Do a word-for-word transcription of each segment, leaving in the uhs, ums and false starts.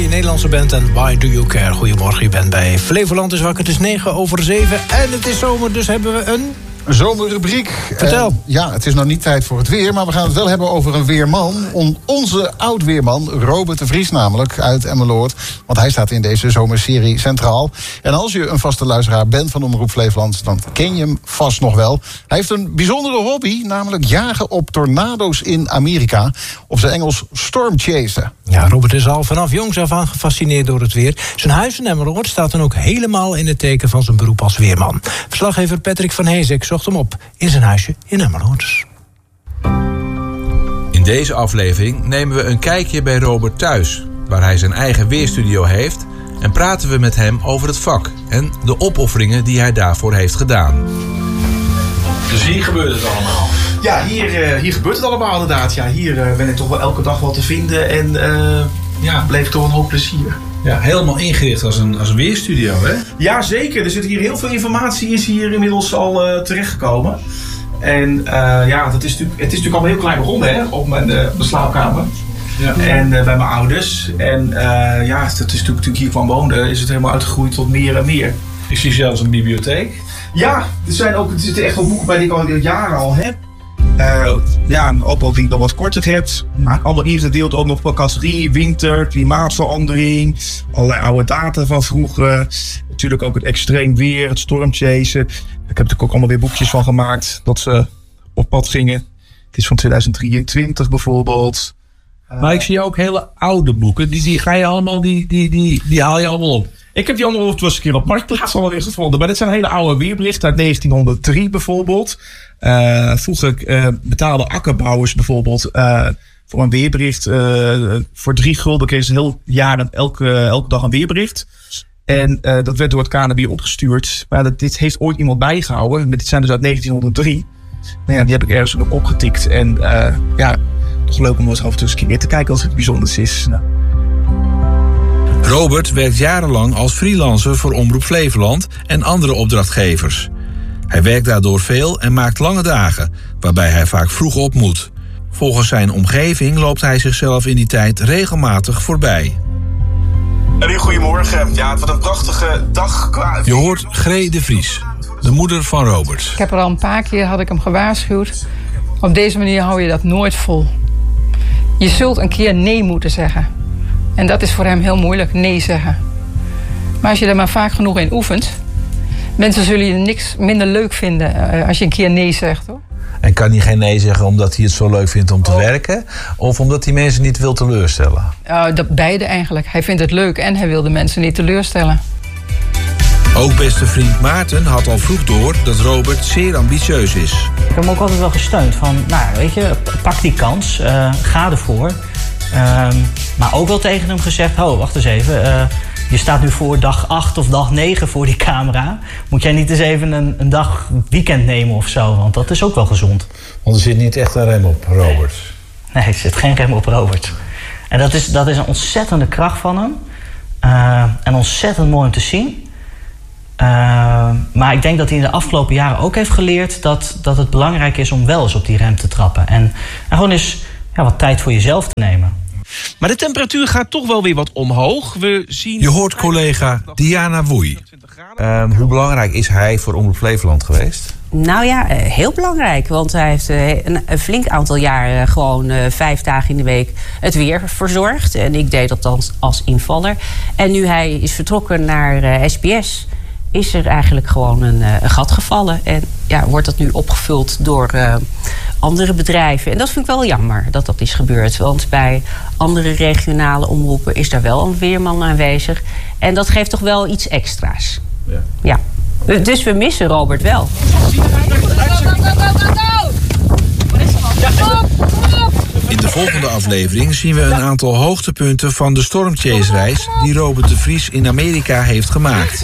Nederlandse band en Why Do You Care. Goedemorgen, je bent bij Flevoland is wakker. Het is negen over zeven en het is zomer, dus hebben we een... zomerrubriek. Vertel. Uh, ja, het is nog niet tijd voor het weer, maar we gaan het wel hebben over een weerman. On, onze oud-weerman, Robert de Vries namelijk, uit Emmeloord. Want hij staat in deze zomerserie centraal. En als je een vaste luisteraar bent van Omroep Flevoland, dan ken je hem vast nog wel. Hij heeft een bijzondere hobby, namelijk jagen op tornado's in Amerika. Op zijn Engels stormchasen. Ja, Robert is al vanaf jongs af aan gefascineerd door het weer. Zijn huis in Emmeloord staat dan ook helemaal in het teken van zijn beroep als weerman. Verslaggever Patrick van Heesek zocht hem op in zijn huisje in Emmeloord. In deze aflevering nemen we een kijkje bij Robert thuis, waar hij zijn eigen weerstudio heeft, en praten we met hem over het vak en de opofferingen die hij daarvoor heeft gedaan. Dus hier gebeurt het allemaal? Ja, hier, uh, hier gebeurt het allemaal inderdaad. Ja, hier uh, ben ik toch wel elke dag wat te vinden en uh, ja, bleef ik toch een hoop plezier. Ja, helemaal ingericht als een, als een weerstudio, hè? Ja, zeker. Er zit hier heel veel informatie, is hier inmiddels al uh, terechtgekomen. En uh, ja, dat is natuurlijk, het is natuurlijk al een heel klein begonnen, hè, op mijn, uh, mijn slaapkamer. Ja. En uh, bij mijn ouders. En uh, ja, dat is natuurlijk, toen ik hier kwam woonde, is het helemaal uitgegroeid tot meer en meer. Ik zie zelfs een bibliotheek. Ja, er zijn ook, er zitten echt wel boeken bij die ik al jaren al heb. Uh, ja, ook al die ik nog wat korter heb. Maar allemaal ingedeeld ook nog per categorie. Winter, klimaatverandering. Allerlei oude data van vroeger. Natuurlijk ook het extreem weer, het stormchasen. Ik heb natuurlijk ook allemaal weer boekjes van gemaakt. Dat ze op pad gingen. Het is van tweeduizend drieëntwintig bijvoorbeeld. Uh, maar ik zie ook hele oude boeken. Die, die ga je allemaal, die, die, die, die haal je allemaal op. Ik heb die allemaal het was een keer op Marktplaats al weer gevonden. Maar dit zijn hele oude weerberichten uit negentienhonderddrie bijvoorbeeld. Uh, vroeger uh, betaalden akkerbouwers bijvoorbeeld uh, voor een weerbericht. Uh, voor drie gulden kregen ze heel jaar elke, elke dag een weerbericht. En uh, dat werd door het K N M I opgestuurd. Maar dat, dit heeft ooit iemand bijgehouden. Dit zijn dus uit negentienhonderddrie. Nou ja, die heb ik ergens ook opgetikt. En uh, ja, toch leuk om eens af en toe eens een keer te kijken als het bijzonders is. Nou. Robert werkt jarenlang als freelancer voor Omroep Flevoland en andere opdrachtgevers. Hij werkt daardoor veel en maakt lange dagen, waarbij hij vaak vroeg op moet. Volgens zijn omgeving loopt hij zichzelf in die tijd regelmatig voorbij. En goedemorgen. Ja, het was een prachtige dag. Je hoort Gree de Vries, de moeder van Robert. Ik heb er al een paar keer had ik hem gewaarschuwd. Op deze manier hou je dat nooit vol. Je zult een keer nee moeten zeggen. En dat is voor hem heel moeilijk, nee zeggen. Maar als je er maar vaak genoeg in oefent, mensen zullen je niks minder leuk vinden als je een keer nee zegt, hoor. En kan hij geen nee zeggen omdat hij het zo leuk vindt om te oh. werken? Of omdat hij mensen niet wil teleurstellen? Uh, dat beide eigenlijk. Hij vindt het leuk en hij wil de mensen niet teleurstellen. Ook beste vriend Maarten had al vroeg door dat Robert zeer ambitieus is. Ik heb hem ook altijd wel gesteund van, nou weet je, pak die kans, uh, ga ervoor. Uh, maar ook wel tegen hem gezegd, oh wacht eens even, uh, je staat nu voor dag acht of dag negen voor die camera. Moet jij niet eens even een, een dag weekend nemen of zo, want dat is ook wel gezond. Want er zit niet echt een rem op, Robert. Nee, er zit geen rem op, Robert. En dat is, dat is een ontzettende kracht van hem. Uh, en ontzettend mooi om te zien. Uh, maar ik denk dat hij in de afgelopen jaren ook heeft geleerd dat, dat het belangrijk is om wel eens op die rem te trappen. En, en gewoon eens ja, wat tijd voor jezelf te nemen. Maar de temperatuur gaat toch wel weer wat omhoog. We zien... Je hoort collega Diana Woei. Um, hoe belangrijk is hij voor Omroep Flevoland geweest? Nou ja, heel belangrijk. Want hij heeft een, een flink aantal jaren gewoon uh, vijf dagen in de week het weer verzorgd. En ik deed dat dan als invaller. En nu hij is vertrokken naar uh, S B S, is er eigenlijk gewoon een, uh, een gat gevallen. En ja, wordt dat nu opgevuld door uh, andere bedrijven. En dat vind ik wel jammer dat dat is gebeurd. Want bij andere regionale omroepen is daar wel een weerman aanwezig. En dat geeft toch wel iets extra's. Ja. Ja. Dus we missen Robert wel. In de volgende aflevering zien we een aantal hoogtepunten van de stormchase-reis die Robert de Vries in Amerika heeft gemaakt.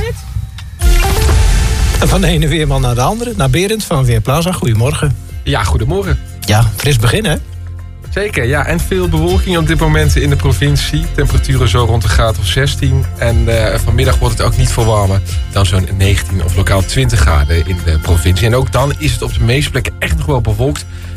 Van de ene weerman naar de andere, naar Berend van Weerplaza. Goedemorgen. Ja, goedemorgen. Ja, fris begin, hè? Zeker, ja. En veel bewolking op dit moment in de provincie. Temperaturen zo rond de graad of zestien. En uh, vanmiddag wordt het ook niet veel warmer dan zo'n negentien of lokaal twintig graden in de provincie. En ook dan is het op de meeste plekken echt nog wel bewolkt.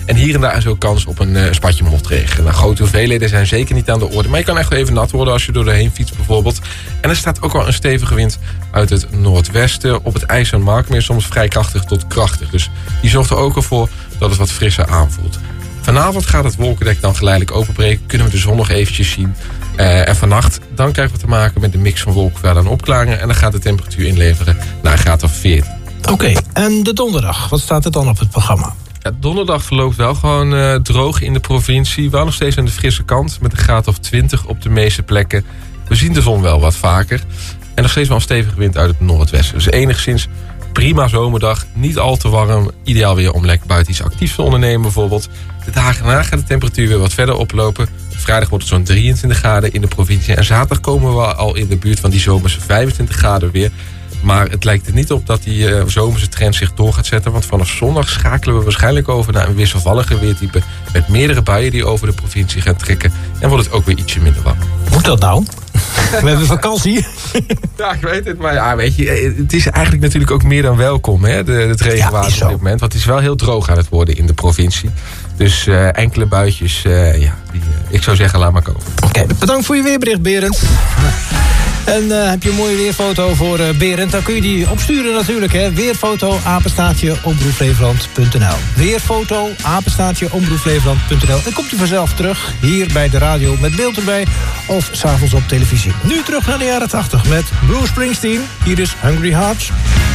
En hier en daar is ook kans op een uh, spatje motregen. Nou, grote hoeveelheden zijn zeker niet aan de orde. Maar je kan echt wel even nat worden als je door de heen fietst bijvoorbeeld. En er staat ook wel een stevige wind uit het noordwesten. Op het IJs en Markmeer soms vrij krachtig tot krachtig. Dus die zorgt er ook al voor dat het wat frisser aanvoelt. Vanavond gaat het wolkendek dan geleidelijk openbreken. Kunnen we de zon nog eventjes zien. Uh, en vannacht dan krijgen we te maken met de mix van wolkenvelden en opklaringen. En dan gaat de temperatuur inleveren naar een graad of veertien. Oké, okay, en de donderdag, wat staat er dan op het programma? Ja, donderdag verloopt wel gewoon uh, droog in de provincie. Wel nog steeds aan de frisse kant met een graad of twintig op de meeste plekken. We zien de zon wel wat vaker. En nog steeds wel een stevige wind uit het noordwesten. Dus enigszins prima zomerdag. Niet al te warm. Ideaal weer om lekker buiten iets actiefs te ondernemen bijvoorbeeld. De dagen daarna gaat de temperatuur weer wat verder oplopen. Vrijdag wordt het zo'n drieëntwintig graden in de provincie. En zaterdag komen we al in de buurt van die zomerse vijfentwintig graden weer. Maar het lijkt er niet op dat die uh, zomerse trend zich door gaat zetten. Want vanaf zondag schakelen we waarschijnlijk over naar een wisselvallige weertype. Met meerdere buien die over de provincie gaan trekken. En wordt het ook weer ietsje minder warm. Moet dat nou? We hebben vakantie. Ja, ik weet het. Maar ja, weet je, het is eigenlijk natuurlijk ook meer dan welkom. Hè, de, het regenwater ja, op dit moment. Want het is wel heel droog aan het worden in de provincie. Dus uh, enkele buitjes, uh, ja, die, uh, ik zou zeggen, laat maar komen. Oké, okay, bedankt voor je weerbericht, Berend. En uh, heb je een mooie weerfoto voor uh, Berend, dan kun je die opsturen natuurlijk. Hè? Weerfoto, apenstaartje, omroepflevoland punt n l. Weerfoto, apenstaartje, omroepflevoland punt n l. En komt u vanzelf terug, hier bij de radio met beeld erbij. Of 's avonds op televisie. Nu terug naar de jaren tachtig met Bruce Springsteen. Hier is Hungry Hearts.